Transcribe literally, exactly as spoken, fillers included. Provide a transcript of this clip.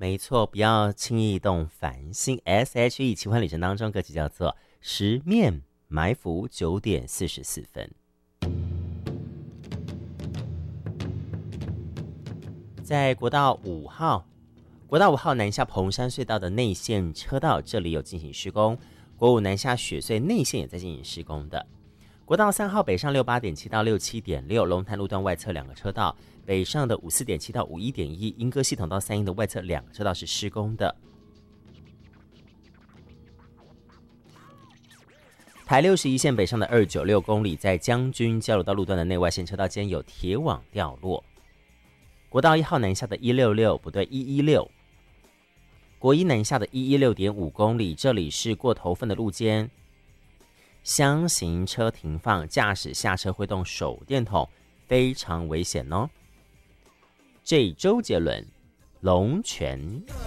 没错，不要轻易动凡心。S H E 奇幻旅程当中，歌曲叫做《十面埋伏》，九点四十四分。在国道五号，国道五号南下彭山隧道的内线车道，这里有进行施工。国五南下雪隧内线也在进行施工的。国道三号北上六八点七到六七点六，龙潭路段外侧两个车道，北上的五四点七到五一点一，莺歌系统到三鶯的外侧两个车道是施工的。台六十一线北上的二九六公里，在将军交流道路段的内外线车道间有铁网掉落。国道一号南下的一六六不对一一六，国一南下的一一六点五公里，这里是过头份的路肩，厢型车停放，驾驶下车挥动手电筒，非常危险哦。这周杰伦龙泉。